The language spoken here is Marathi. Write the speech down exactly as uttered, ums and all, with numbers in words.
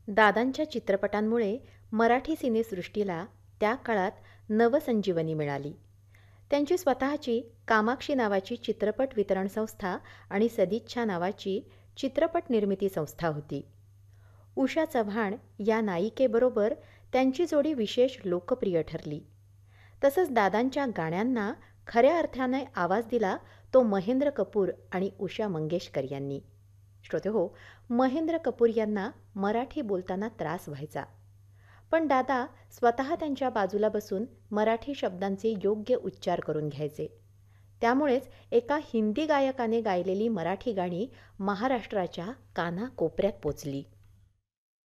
दादांच्या चित्रपटांमुळे मराठी सिनेसृष्टीला त्या काळात नवसंजीवनी मिळाली. त्यांची स्वतःची कामाक्षी नावाची चित्रपट वितरण संस्था आणि सदिच्छा नावाची चित्रपट निर्मिती संस्था होती. उषा चव्हाण या नायिकेबरोबर त्यांची जोडी विशेष लोकप्रिय ठरली. तसंच दादांच्या गाण्यांना खऱ्या अर्थाने आवाज दिला तो महेंद्र कपूर आणि उषा मंगेशकर यांनी. श्रोतेहो, महेंद्र कपूर यांना मराठी बोलताना त्रास व्हायचा. पण दादा स्वतः त्यांच्या बाजूला बसून मराठी शब्दांचे योग्य उच्चार करून घ्यायचे. त्यामुळेच एका हिंदी गायकाने गायलेली मराठी गाणी महाराष्ट्राच्या कानाकोपऱ्यात पोचली.